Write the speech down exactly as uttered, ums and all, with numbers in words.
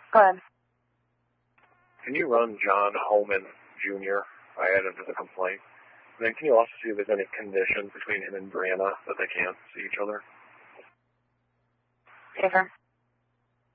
Go ahead. Can you run John Holman Junior? I added to the complaint. And then can you also see if there's any conditions between him and Brianna that they can't see each other? Yes, sir.